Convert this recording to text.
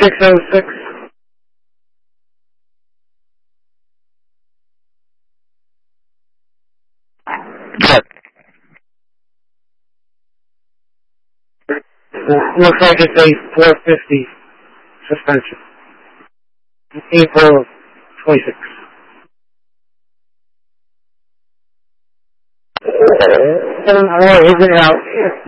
606. Good. Looks like it's a 450 suspension. April 26. I don't know, is it out?